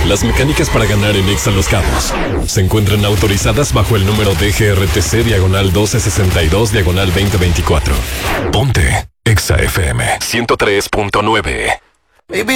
Las mecánicas para ganar en Exa Los Cabos se encuentran autorizadas bajo el número DGRTC /1262/2024. Ponte Exa FM 103.9. Baby,